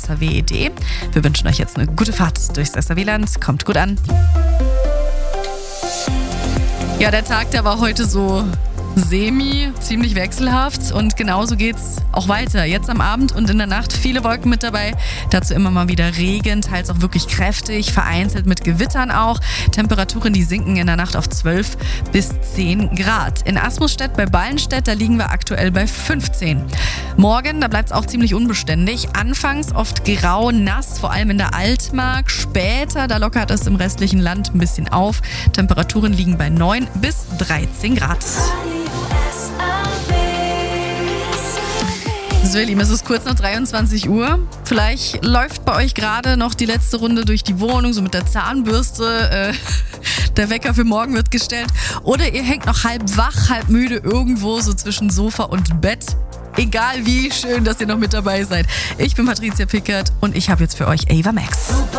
SAW.de. Wir wünschen euch jetzt eine gute Fahrt durchs SAW-Land. Kommt gut an. Ja, der Tag, der war heute so ziemlich wechselhaft und genauso geht's auch weiter. Jetzt am Abend und in der Nacht viele Wolken mit dabei. Dazu immer mal wieder Regen, teils auch wirklich kräftig, vereinzelt mit Gewittern auch. Temperaturen, die sinken in der Nacht auf 12 bis 10 Grad. In Asmusstedt bei Ballenstedt, da liegen wir aktuell bei 15. Morgen, da bleibt es auch ziemlich unbeständig. Anfangs oft grau, nass, vor allem in der Altmark. Später, da lockert es im restlichen Land ein bisschen auf. Temperaturen liegen bei 9 bis 13 Grad. So, ihr Lieben, es ist kurz nach 23 Uhr. Vielleicht läuft bei euch gerade noch die letzte Runde durch die Wohnung, so mit der Zahnbürste. Der Wecker für morgen wird gestellt. Oder ihr hängt noch halb wach, halb müde irgendwo so zwischen Sofa und Bett. Egal wie, schön, dass ihr noch mit dabei seid. Ich bin Patricia Pickert und ich habe jetzt für euch Ava Max.